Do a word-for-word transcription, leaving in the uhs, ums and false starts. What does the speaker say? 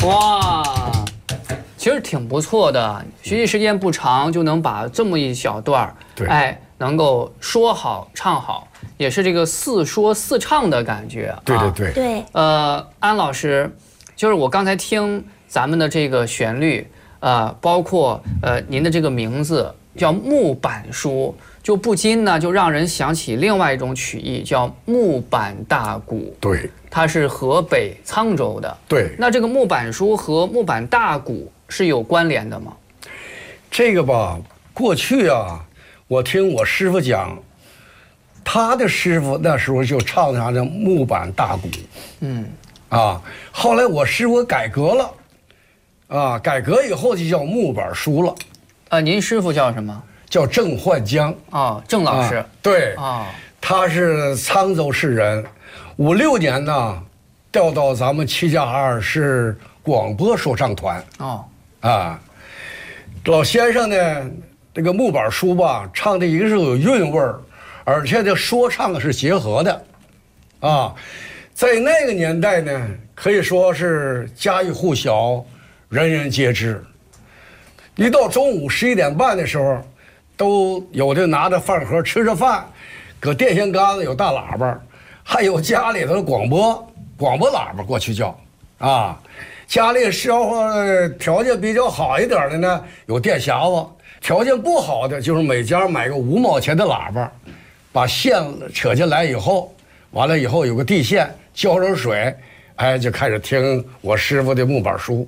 哇，其实挺不错的，学习时间不长就能把这么一小段儿，哎，能够说好唱好，也是这个似说似唱的感觉。 对对对对。 呃，安老师，就是我刚才听咱们的这个旋律，呃，包括呃您的这个名字叫木板书，就不禁呢就让人想起另外一种曲艺，叫木板大鼓。 对， 它是河北沧州的。 对， 那这个木板书和木板大鼓是有关联的吗？ 这个吧，过去啊，我听我师傅讲，他的师傅那时候就唱上这木板大鼓。嗯，啊，后来我师傅改革了，啊，改革以后就叫木板书了。 呃，您师傅叫什么？ 叫郑焕江。 哦，郑老师。 啊、对。 哦， 他是沧州市人，五六年呢，调到咱们七加二市广播说唱团。 哦。 啊，老先生呢，这个木板书吧，唱的一个是有韵味儿，而且这说唱是结合的，啊，在那个年代呢，可以说是家喻户晓，人人皆知。一到中午十一点半的时候，都有的拿着饭盒吃着饭，搁电线杆子有大喇叭，还有家里头的广播广播喇叭过去叫，啊。家里生活条件比较好一点的呢，有电匣子；条件不好的，就是每家买个五毛钱的喇叭，把线扯进来以后，完了以后有个地线，浇上水，哎，就开始听我师傅的木板书。